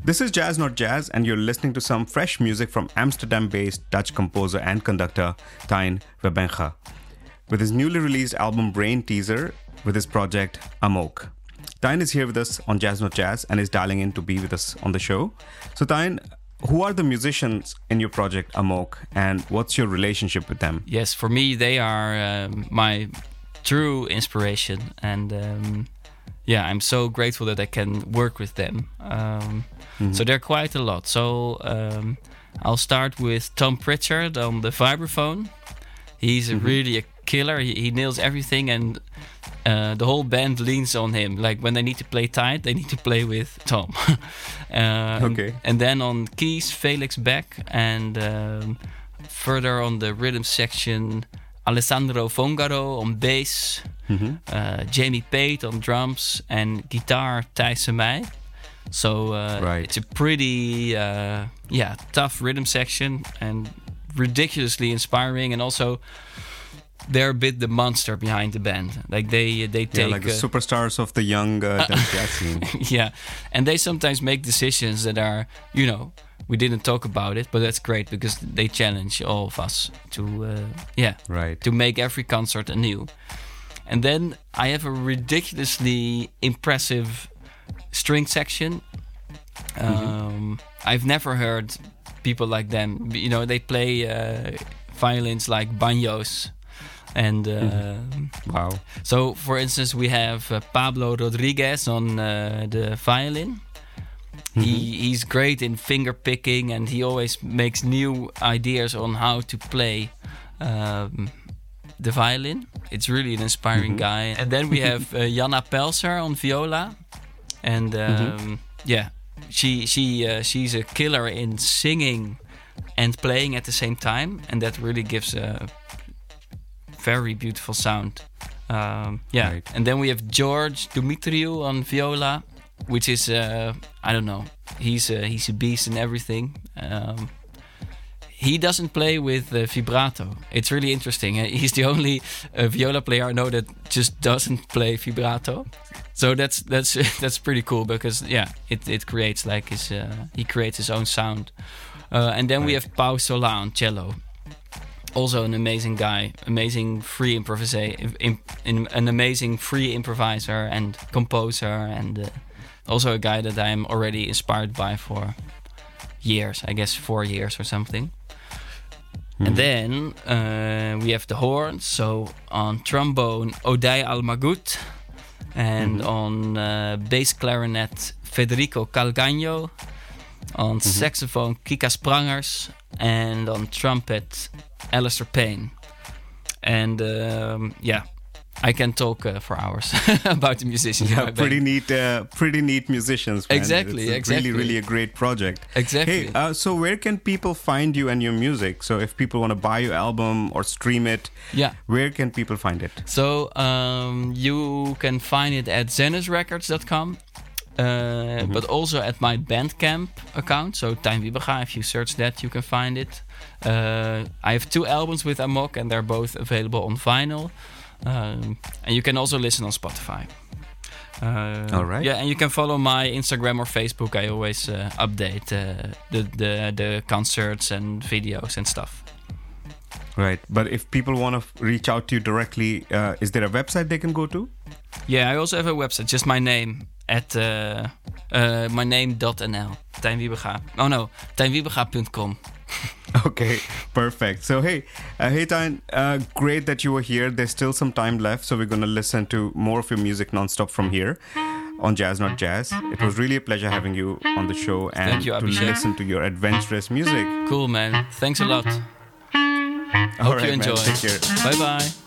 This is Jazz Not Jazz, and you're listening to some fresh music from Amsterdam-based Dutch composer and conductor Tijn Webbenga, with his newly released album Brain Teaser, with his project Amok. Tijn is here with us on Jazz Not Jazz and is dialing in to be with us on the show. So Tijn, who are the musicians in your project Amok, and what's your relationship with them? Yes, for me, they are my true inspiration, and I'm so grateful that I can work with them. So they're quite a lot. So I'll start with Tom Pritchard on the vibraphone. He's really a killer. He nails everything, and the whole band leans on him. Like when they need to play tight, they need to play with Tom. Okay. And then on keys, Felix Beck, and further on the rhythm section, Alessandro Fongaro on bass, Jamie Pate on drums, and guitar, Thijs Meij. So it's a pretty tough rhythm section and ridiculously inspiring, and also they're a bit the monster behind the band. Like they take like the superstars of the young Dutch jazz scene. Yeah, and they sometimes make decisions that are, we didn't talk about it, but that's great because they challenge all of us to make every concert anew. And then I have a ridiculously impressive string section. I've never heard people like them. They play violins like banjos. And wow. So, for instance, we have Pablo Rodriguez on the violin. He's great in finger picking, and he always makes new ideas on how to play the violin. It's really an inspiring guy. And then we have Janna Pelser on viola, and she's a killer in singing and playing at the same time, and that really gives a very beautiful sound. Right. And then we have George Dumitriou on viola, which is I don't know. He's a beast in everything. He doesn't play with vibrato. It's really interesting. He's the only viola player I know that just doesn't play vibrato. So that's pretty cool because it creates he creates his own sound. And then we have Pau Solá on cello. Also an amazing guy, amazing free an amazing free improviser and composer, and also a guy that I'm already inspired by for years, I guess 4 years or something. And then we have the horns. So on trombone, Oday Almagut, and on bass clarinet, Federico Calcagno, on saxophone, Kika Sprangers, and on trumpet, Alistair Payne. And I can talk for hours about the musicians. Yeah, pretty neat musicians. Man. Exactly. Really a great project. Exactly. Hey, so where can people find you and your music? So if people want to buy your album or stream it, where can people find it? So you can find it at zenusrecords.com. But also at my Bandcamp account, so Tijn Wiebenga. If you search that, you can find it. I have 2 albums with Amok, and they're both available on vinyl. And you can also listen on Spotify. All right. Yeah, and you can follow my Instagram or Facebook. I always update the concerts and videos and stuff. Right, but if people want to reach out to you directly, is there a website they can go to? Yeah, I also have a website, just my name, at myname.nl. Tijn Wiebenga. Oh no, tijnwiebenga.com. Okay, perfect. So hey Tijn, great that you were here. There's still some time left, so we're going to listen to more of your music nonstop from here on Jazz Not Jazz. It was really a pleasure having you on the show and to listen to your adventurous music. Cool, man. Thanks a lot. All Hope you enjoy. Man, take care. Bye-bye.